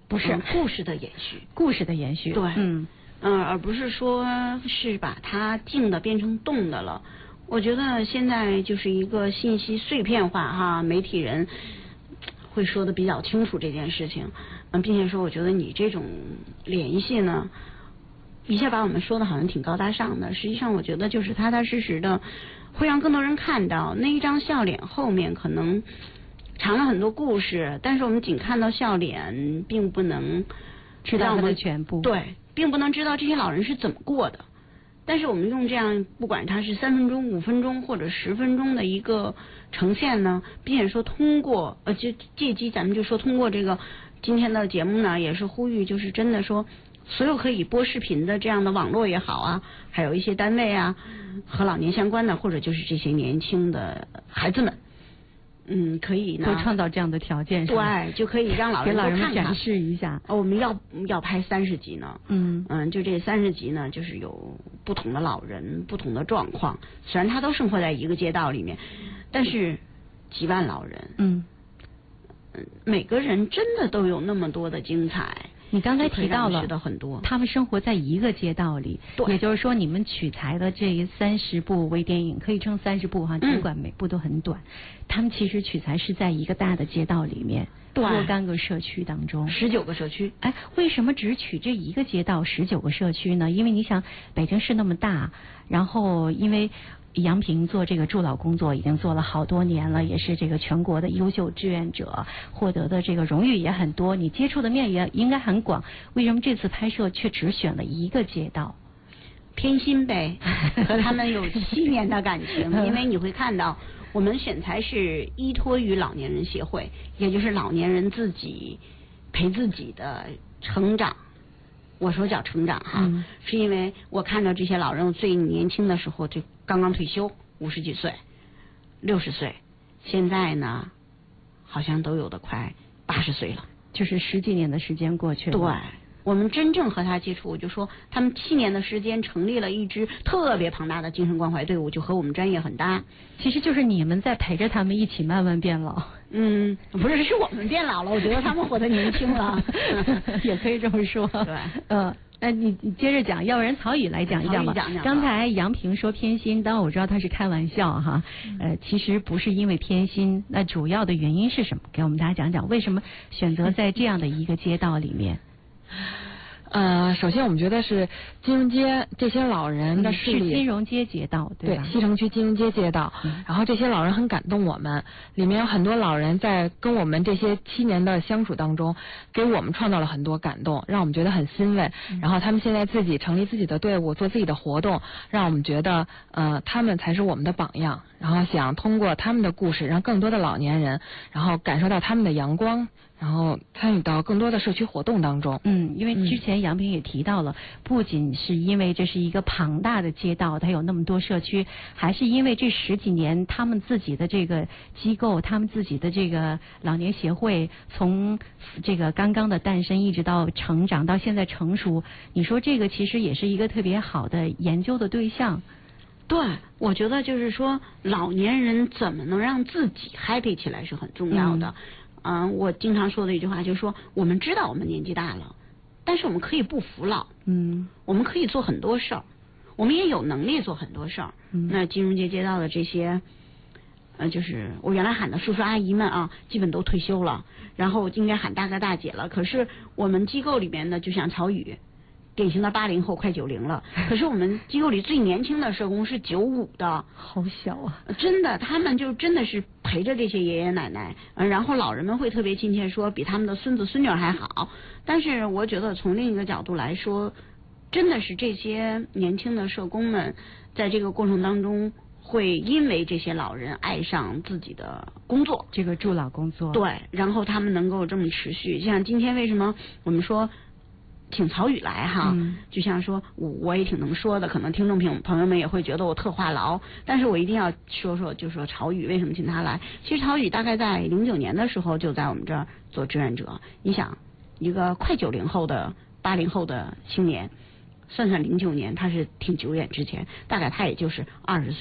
不是故事的延续， 故事的延续， 对，而不是说是把它静的变成动的了。我觉得现在就是一个信息碎片化哈，媒体人会说的比较清楚这件事情，并且说我觉得你这种联系呢，一下把我们说的好像挺高大上的，实际上我觉得就是踏踏实实的，会让更多人看到那一张笑脸后面可能藏了很多故事，但是我们仅看到笑脸，并不能知道它的全部， 对，并不能知道这些老人是怎么过的。但是我们用这样，不管它是3分钟、5分钟或者10分钟的一个呈现呢，并且说通过就借机咱们就说通过这个今天的节目呢，也是呼吁，就是真的说所有可以播视频的这样的网络也好啊，还有一些单位啊和老年相关的，或者就是这些年轻的孩子们。可以呢， 多创造这样的条件， 对，就可以让老人给老人们展示一下。 我们要拍30集呢，就这30集呢，就是有不同的老人，不同的状况。虽然他都生活在一个街道里面，但是几万老人，每个人真的都有那么多的精彩。 你刚才提到了很多， 他们生活在一个街道里，也就是说，你们取材的这30部微电影可以称30部哈，尽管每部都很短，他们其实取材是在一个大的街道里面，若干个社区当中 ，19个社区。 哎，为什么只取这一个街道19个社区呢？因为你想，北京市那么大，然后因为杨平做这个助老工作已经做了好多年了，也是这个全国的优秀志愿者，获得的这个荣誉也很多，你接触的面也应该很广。为什么这次拍摄却只选了一个街道？ 偏心呗，和他们有7年的感情。因为你会看到，我们选材是依托于老年人协会，也就是老年人自己陪自己的成长。我说叫成长哈，是因为我看到这些老人最年轻的时候就刚刚退休，50几岁、60岁，现在呢，好像都有的快80岁了， 就是10几年的时间过去了。 对，我们真正和他接触，我就说他们7年的时间成立了一支特别庞大的精神关怀队伍，就和我们专业很搭。 其实就是你们在陪着他们一起慢慢变老。 不是，是我们变老了，我觉得他们活得年轻了， 也可以这么说。 对， 那你接着讲，要不然曹宇来讲一讲吧。刚才杨平说偏心，当然我知道他是开玩笑哈。其实不是因为偏心，那主要的原因是什么？给我们大家讲讲，为什么选择在这样的一个街道里面？ 首先我们觉得是金融街这些老人的势力， 是金融街街道，对吧？ 西城区金融街街道，然后这些老人很感动我们，里面有很多老人在跟我们这些7年的相处当中，给我们创造了很多感动，让我们觉得很欣慰。然后他们现在自己成立自己的队伍，做自己的活动，让我们觉得他们才是我们的榜样。然后想通过他们的故事，让更多的老年人，然后感受到他们的阳光，然后参与到更多的社区活动当中。 因为之前杨平也提到了，不仅是因为这是一个庞大的街道，它有那么多社区，还是因为这10几年他们自己的这个机构，他们自己的这个老年协会，从这个刚刚的诞生一直到成长到现在成熟，你说这个其实也是一个特别好的研究的对象。 对，我觉得就是说，老年人怎么能让自己 happy 起来是很重要的。我经常说的一句话就是说，我们知道我们年纪大了，但是我们可以不服老。我们可以做很多事儿，我们也有能力做很多事儿。那金融街街道的这些，就是我原来喊的叔叔阿姨们啊，基本都退休了，然后应该喊大哥大姐了。可是我们机构里面呢，就像曹宇。典型的80后快90了，可是我们机构里最年轻的社工是95的， 好小啊！ 真的，他们就真的是陪着这些爷爷奶奶，然后老人们会特别亲切说比他们的孙子孙女还好。但是我觉得从另一个角度来说，真的是这些年轻的社工们在这个过程当中会因为这些老人爱上自己的工作， 这个助老工作， 对，然后他们能够这么持续。像今天为什么我们说请曹宇来哈，就像说我也挺能说的，可能听众朋友们也会觉得我特话痨，但是我一定要说说，就说曹宇为什么请他来。其实曹宇大概在09年的时候就在我们这儿做志愿者，你想一个快90后的80后的青年，算算09年他是挺久远之前，大概他也就是20岁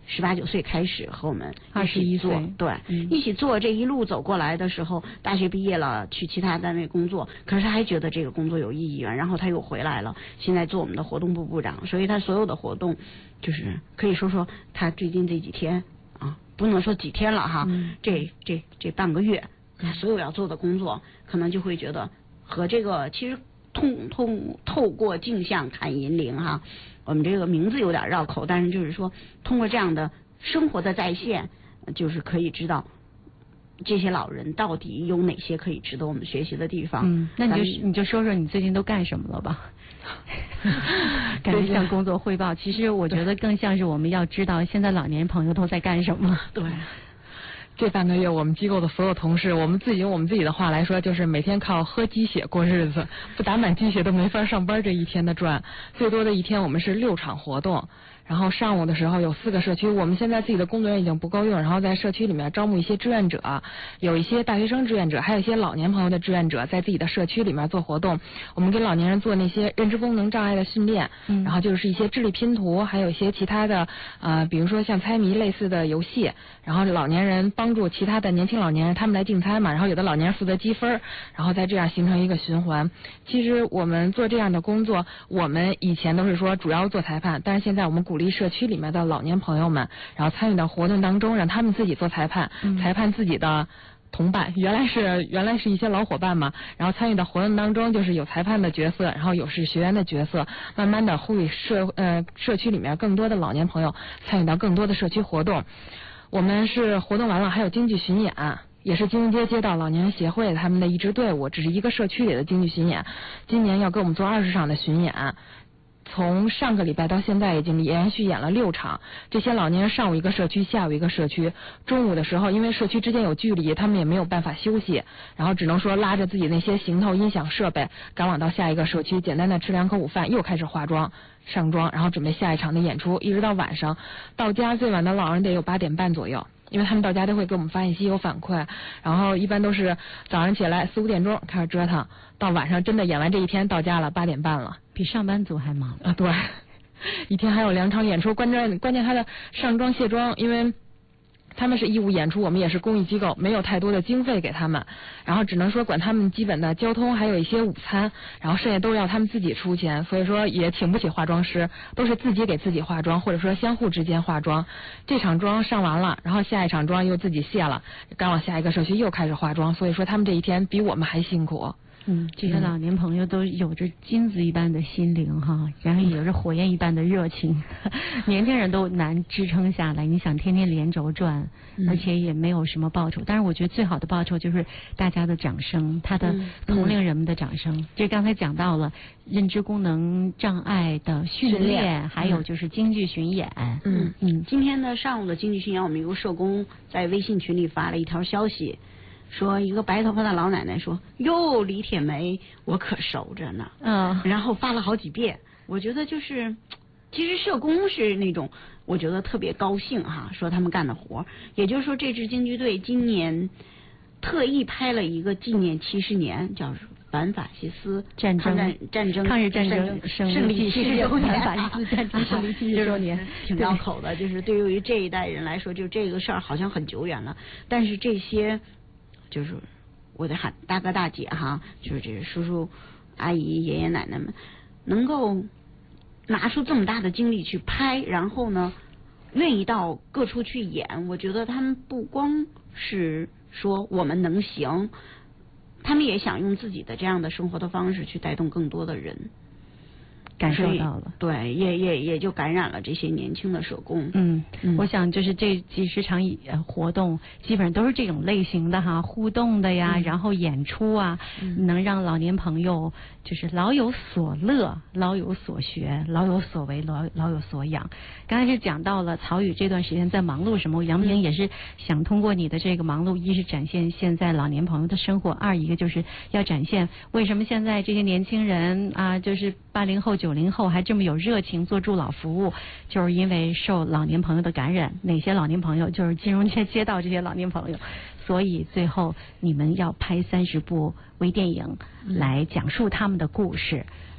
18、19岁开始和我们一起做， 21岁对，一起做这一路走过来的时候，大学毕业了去其他单位工作，可是他还觉得这个工作有意义，然后他又回来了，现在做我们的活动部部长，所以他所有的活动就是可以说他最近这几天啊，不能说几天了哈，这半个月，他所有要做的工作，可能就会觉得和这个其实透过镜像看银铃哈，我们这个名字有点绕口，但是就是说通过这样的生活的再现，就是可以知道这些老人到底有哪些可以值得我们学习的地方。 那你就说说你最近都干什么了吧？感觉像工作汇报，其实我觉得更像是我们要知道现在老年朋友都在干什么。 对。 这半个月，我们机构的所有同事，我们自己用我们自己的话来说，就是每天靠喝鸡血过日子，不打满鸡血都没法上班。这一天的赚，最多的一天我们是6场活动。然后上午的时候有4个社区，我们现在自己的工作人员已经不够用，然后在社区里面招募一些志愿者，有一些大学生志愿者，还有一些老年朋友的志愿者，在自己的社区里面做活动。我们给老年人做那些认知功能障碍的训练，然后就是一些智力拼图，还有一些其他的比如说像猜谜类似的游戏，然后老年人帮助其他的年轻老年人他们来竞猜嘛，然后有的老年人负责积分，然后再这样形成一个循环。其实我们做这样的工作，我们以前都是说主要做裁判，但是现在我们鼓励社区里面的老年朋友们，然后参与到活动当中，让他们自己做裁判，裁判自己的同伴，原来是一些老伙伴嘛，然后参与到活动当中，就是有裁判的角色，然后有是学员的角色，慢慢的呼吁社区里面更多的老年朋友参与到更多的社区活动。我们是活动完了还有京剧巡演，也是金融街街道老年人协会他们的一支队伍，只是一个社区里的京剧巡演，今年要给我们做20场的巡演。从上个礼拜到现在已经连续演了6场，这些老年人上午一个社区，下午一个社区，中午的时候因为社区之间有距离，他们也没有办法休息，然后只能说拉着自己那些行头音响设备赶往到下一个社区，简单的吃2口午饭，又开始化妆上妆，然后准备下一场的演出，一直到晚上。到家最晚的老人得有8点半左右，因为他们到家都会给我们发信息有反馈，然后一般都是早上起来4、5点钟开始折腾，到晚上真的演完这一天到家了8点半了， 比上班族还忙啊！对，一天还有2场演出，关键他的上妆卸妆，因为他们是义务演出，我们也是公益机构，没有太多的经费给他们，然后只能说管他们基本的交通，还有一些午餐，然后剩下都要他们自己出钱，所以说也请不起化妆师，都是自己给自己化妆，或者说相互之间化妆。这场妆上完了，然后下一场妆又自己卸了，赶往下一个社区又开始化妆，所以说他们这一天比我们还辛苦。 这些老年朋友都有着金子一般的心灵哈，然后也有着火焰一般的热情，年轻人都难支撑下来。你想天天连轴转，而且也没有什么报酬。但是我觉得最好的报酬就是大家的掌声，他的同龄人们的掌声。这刚才讲到了认知功能障碍的训练，还有就是京剧巡演。 今天的上午的京剧巡演，我们有个社工在微信群里发了一条消息。说一个白头发的老奶奶说：“哟，李铁梅，我可熟着呢。”然后发了好几遍。我觉得就是，其实社工是那种，我觉得特别高兴哈，说他们干的活。也就是说，这支京剧队今年特意拍了一个纪念70年，叫反法西斯战争抗日战争胜利70周年，反法西斯战争胜利70周年， 挺绕口的。就是对于这一代人来说，就这个事儿好像很久远了，但是这些。就是我得喊大哥大姐哈，就是这叔叔阿姨爷爷奶奶们能够拿出这么大的精力去拍，然后呢愿意到各处去演，我觉得他们不光是说我们能行，他们也想用自己的这样的生活的方式去带动更多的人。 感受到了， 对，也就感染了这些年轻的社工。 我想就是这几十场活动，基本上都是这种类型的哈，互动的呀，然后演出啊，能让老年朋友就是老有所乐，老有所学，老有所为，老有所养。刚才是讲到了曹宇这段时间在忙碌什么，杨平也是想通过你的这个忙碌，一是展现现在老年朋友的生活，二一个就是要展现为什么现在这些年轻人啊，就是80后、90后还这么有热情做助老服务，就是因为受老年朋友的感染。哪些老年朋友？就是金融街街道这些老年朋友。所以最后你们要拍30部微电影来讲述他们的故事啊。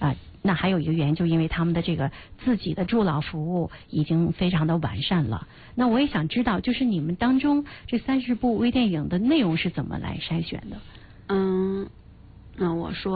那还有一个原因，就因为他们的这个自己的助老服务已经非常的完善了。那我也想知道，就是你们当中这30部微电影的内容是怎么来筛选的？ 我说。